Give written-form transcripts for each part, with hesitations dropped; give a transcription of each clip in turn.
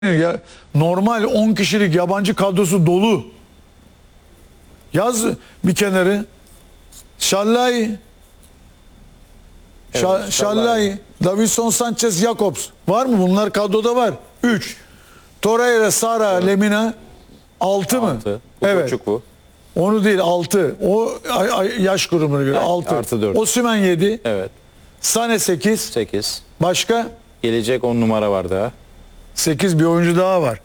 Ya, normal 10 kişilik yabancı kadrosu dolu. Yaz bir kenarı. Şallay, Evet, Şallay, Davinson Sanchez, Jakobs. Var mı? Bunlar kadroda var. 3. Torreira, Sara, Lemina. 6 mı? 6. Evet. Bu. Onu değil 6. O yaş grubuna göre 6. Artı 4. Osimhen 7. Evet. Sane 8. 8. Başka? Gelecek 10 numara var daha. 8 bir oyuncu daha var.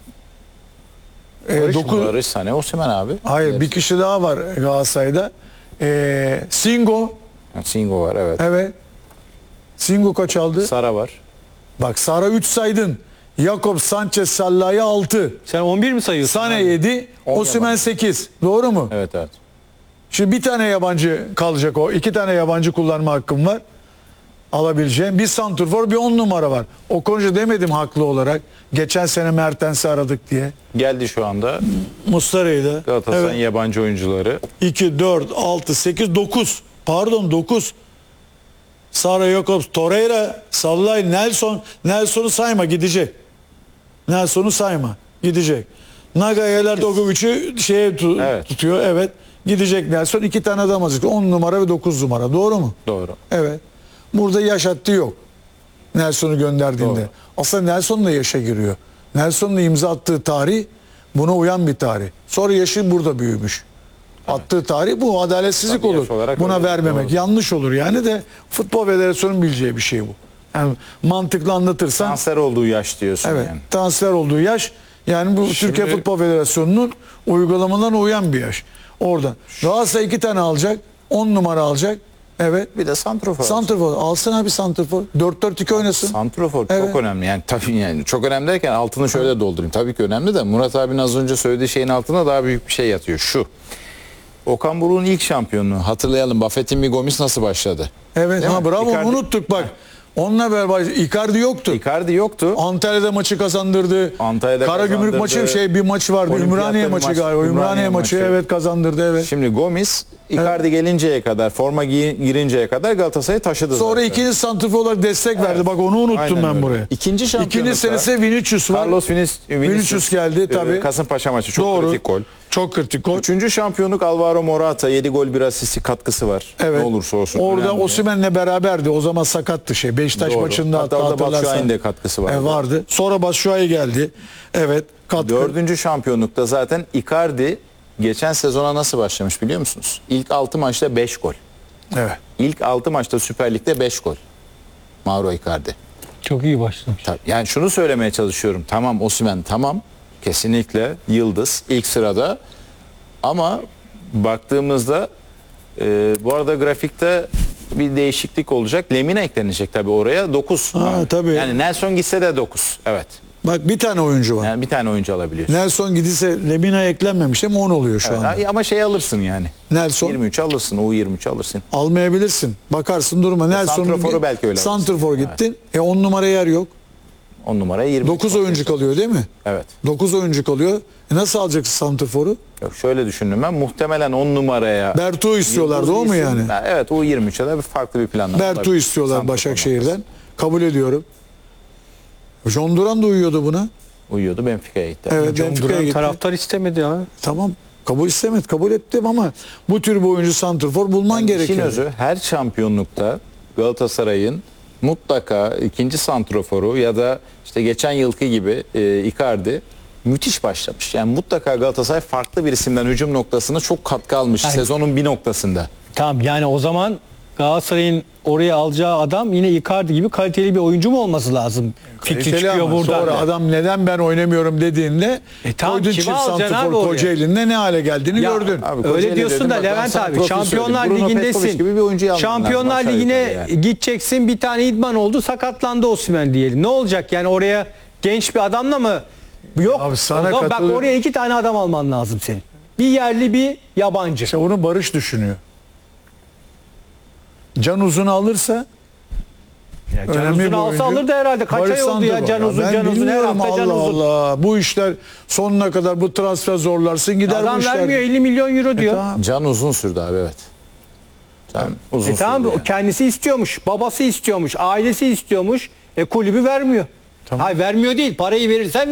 9. Barış Sane, Osimhen abi. Hayır, bir kişi daha var Galatasaray'da. Singo. Singo var, evet. Evet. Singo kaç aldı? Sara var. Bak Sara 3 saydın. Jakob, Sanchez, Sallai'ye 6. Sen 11 mi sayıyorsun? Sane abi? 7. 10 Osimhen yabancı. 8. Doğru mu? Evet, evet. Şimdi bir tane yabancı kalacak o. 2 tane yabancı kullanma hakkım var. Alabileceğim. Bir santrfor, bir 10 numara var. O konuda demedim haklı olarak. Geçen sene Mertens'i aradık diye. Geldi şu anda Muslera'yı da. Galatasaray'ın Evet. yabancı oyuncuları. 2, 4, 6, 8, 9. Pardon 9. Sara, Jakobs, Torreira, Sallai, Nelson. Nelson'u sayma, gidecek. Nelson'u sayma, gidecek. Nagaya'lar Dogovic'i Evet. tutuyor. Evet. Gidecek Nelson. 2 tane adam alacak. 10 numara ve 9 numara. Doğru mu? Doğru. Evet. Burada yaş hattı yok. Nelson'u gönderdiğinde. Doğru. Aslında Nelson da yaşa giriyor. Nelson'un imza attığı tarih buna uyan bir tarih. Sonra yaşı burada büyümüş. Attığı tarih bu. Adaletsizlik Tabii yaş olur. olarak Buna öyle. vermemek. Doğru. Yanlış olur yani de Futbol Federasyonu'nun bileceği bir şey bu. Yani mantıklı anlatırsan Transfer olduğu yaş diyorsun evet, yani. transfer olduğu yaş yani bu Türkiye Futbol Federasyonu'nun uygulamalarına uyan bir yaş. Oradan. Galatasaray 2 tane alacak. 10 numara alacak. Evet. Bir de santrofor. Santrfor. Alsın abi santrfor. 4-4-2 oynasın. Santrofor Evet. çok önemli. Yani tabii yani çok önemli derken altını şöyle doldurayım. Tabii ki önemli de Murat abinin az önce söylediği şeyin altında daha büyük bir şey yatıyor. Şu. Okan Buruk'un ilk şampiyonluğu hatırlayalım. Buffett'in bir Gomis nasıl başladı? Evet. Değil Ha mi? bravo Icardi- unuttuk bak. Onunla beraber Icardi yoktu. Icardi yoktu. Antalya'da maçı kazandırdı. Antalya'da Karagümrük kazandırdı. maçı bir maçı vardı. Olimpiyatta Ümraniye bir maçı maç. galiba. Ümraniye Ümraniye maçı maçı. evet kazandırdı evet. Şimdi Gomis Icardi gelinceye kadar, forma girinceye kadar Galatasaray'ı taşıdı. Sonra zaten. ikinci santrfor olarak destek verdi. Bak onu unuttum Aynen ben öyle. buraya. İkinci şampiyonlukta İkinci senesi Vinicius var. Carlos Vinicius geldi tabii. Kasımpaşa maçı çok Doğru. kritik gol. Çok kritik gol. Üçüncü şampiyonluk Alvaro Morata 7 gol 1 asisti katkısı var. Evet. Ne olursa olsun. Orada önemli. Osimhen'le beraberdi. O zaman sakattı şey. Beşiktaş Doğru. maçında Hatta orada hatırlarsan. Batshuayi'nin de katkısı vardı. Vardı. Sonra Batshuayi geldi. Evet. Katkı. Dördüncü şampiyonlukta zaten Icardi geçen sezona nasıl başlamış biliyor musunuz? İlk 6 maçta 5 gol. Evet. İlk 6 maçta Süper Lig'de 5 gol. Mauro Icardi. Çok iyi başlamış. Tabii. Yani şunu söylemeye çalışıyorum. Tamam Osimhen tamam. Kesinlikle yıldız ilk sırada. Ama baktığımızda bu arada grafikte bir değişiklik olacak. Lemina eklenecek tabii oraya. 9. Ha, tabii. Yani Nelson gitse de 9. Evet. Bak bir tane oyuncu var. Yani bir tane oyuncu alabiliyor. Nelson gidilse Lemina eklenmemiş ama 10 oluyor şu anda. Ama şey alırsın yani. Nelson 23 alırsın. U23 alırsın. almayabilirsin. Bakarsın durma. Nelson'un santraforu belki öyle santrfor gittin. 10 numara yer yok. 10 numaraya 23. 9 oyuncu kalıyor değil mi? Evet. 9 oyuncu kalıyor. Nasıl alacaksın santrforu? Yok, şöyle düşündüm ben. Muhtemelen 10 numaraya Bertu istiyorlardı yıldız o mu isim- yani? Evet U23'e de bir farklı bir planlama. Bertu olabilir. istiyorlar Santrafor Başakşehir'den. Kabul ediyorum. John Duran da uyuyordu buna. uyuyordu. Benfica'ya gitti. Evet John Benfica'ya Duran gitti. taraftar istemedi ya. Tamam. Kabul istemedi. Kabul ettim ama bu tür bir oyuncu santrfor bulman İşin gerekiyor. özü her şampiyonlukta Galatasaray'ın mutlaka ikinci santroforu ya da işte geçen yılki gibi Icardi müthiş başlamış. Yani mutlaka Galatasaray farklı bir isimden hücum noktasına çok katkı almış Yani- sezonun bir noktasında. Tamam yani o zaman Galatasaray'ın oraya alacağı adam yine Icardi gibi kaliteli bir oyuncu mu olması lazım? Fikri Kaliteli çıkıyor ama buradan. Sonra adam neden ben oynamıyorım dediğinde tamam, koydun kime çift alacaksın abi santrfor oraya? Kocaeli'nin ne hale geldiğini Ya, gördün. Abi, öyle Kocaeli diyorsun dedim, da bak ben Levent sana abi profil Şampiyonlar söyleyeyim. Bruno Petrovic Ligi'ndesin. gibi bir oyuncu alman Şampiyonlar lazım aşağı Ligi'ne yukarı yani. gideceksin, bir tane idman oldu, sakatlandı Osimhen diyelim. Ne olacak yani oraya genç bir adamla mı? Yok. Abi sana O zaman bak katılıyorum. oraya 2 tane adam alman lazım senin. Bir yerli bir yabancı. İşte onu Barış düşünüyor. Can Uzun'u alırsa Can önemli Uzun bir alsa oyuncu. alırdı herhalde. Kaç Barış ay oldu ya Santrafor. Can Uzun, Ben Can Uzun her bilmiyorum, hafta Can Allah Uzun. Allah. Bu işler sonuna kadar bu transfer zorlarsın gider bu Adam işler. vermiyor 50 milyon euro diyor. Tamam. Can uzun sürdü abi evet. Can uzun Tamam sürdü. o kendisi istiyormuş, babası istiyormuş, ailesi istiyormuş. Kulübü vermiyor. Hayır, vermiyor değil. Parayı verirsen